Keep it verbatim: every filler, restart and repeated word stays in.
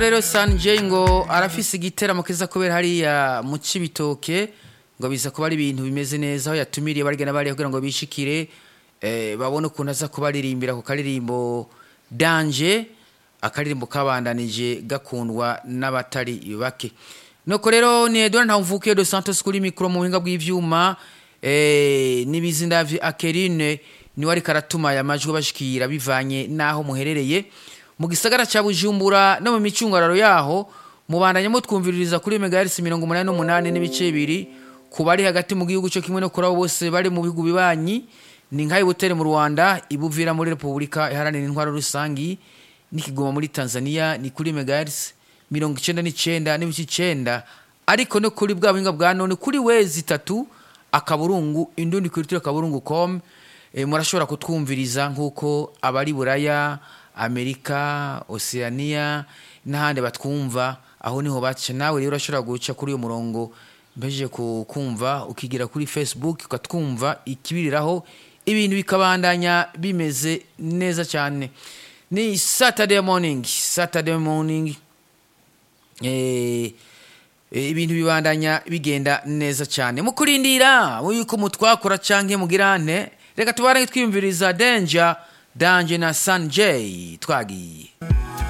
rero Sanjay ngo arafise igiteramo kiza kubera hariya mu Cibitoke ngo biza kuba ari ibintu bimeze neza aho yatumiriye barigana bari kugira ngo bishikire eh babone ukuntu aza kubaririmbira ku karirimbo Danger akaririmbo kabandanije gakundwa n'abatari bake. Noko rero ni Edouard Ntamvuke de Santos kuri micro mu buhinga bw'ivyuma eh nibizinda vya Akerine ni wari karatuma ya majwi bashikira bivanye naho muherereye mu gisagara ca Bujumbura no mu micungararo yaho mubandanya mo twumviririza kuri megahertz mirongo umunani n'umunani n'ibice bibiri kubari hagati mu gihugu cyo kimwe no kuri abo bose bari mu bihugu bibanyi ni nkayi butere mu Rwanda ibuvira muri Republika iharanira intwaro rusangi nikigoma muri Tanzania ni kuri megahertz mirongo icenda n'icenda n'ibice icenda ariko no kuri bwa buhinga bwa none kuri wezi tatu akaburungu indundi kuri akaburungu com e, murashobora kutwumviriza nkuko abari buraya Amerika, Oceania n'ahandi batwumva aho niho baca nawe rero urashobora guca kuri uyo murongo mbeje kumva ukigira kuri Facebook ukatwumva ikibiriraho ibintu bikabandanya bimeze neza cyane. Ni Saturday morning Saturday morning eh ibintu bibandanya bigenda neza cyane mukurindira uyuko mutwakora canke mugirane reka tubarange twiyumviriza Danger Danger na Sanjay twagiye.